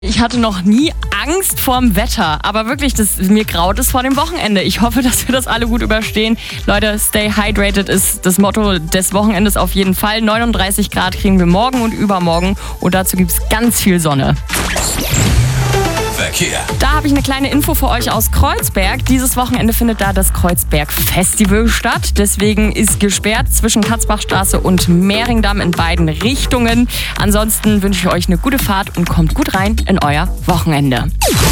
Ich hatte noch nie Angst vorm Wetter, aber wirklich, mir graut es vor dem Wochenende. Ich hoffe, dass wir das alle gut überstehen. Leute, stay hydrated ist das Motto des Wochenendes auf jeden Fall. 39 Grad kriegen wir morgen und übermorgen und dazu gibt es ganz viel Sonne. Verkehr. Da habe ich eine kleine Info für euch aus Kreuzberg. Dieses Wochenende findet da das Kreuzberg Festival statt. Deswegen ist gesperrt zwischen Katzbachstraße und Mehringdamm in beiden Richtungen. Ansonsten wünsche ich euch eine gute Fahrt und kommt gut rein in euer Wochenende.